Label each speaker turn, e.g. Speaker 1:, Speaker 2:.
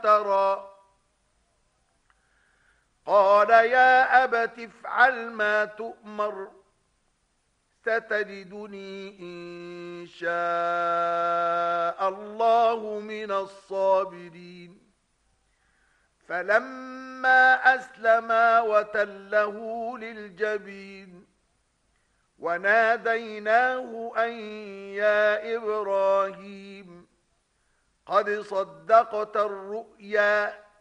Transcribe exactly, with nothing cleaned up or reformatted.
Speaker 1: ترى قال يا أبت افعل ما تؤمر ستجدني إن شاء الله من الصابرين فلما أسلما وتله للجبين وناديناه أن يا إبراهيم قد صدقت الرؤيا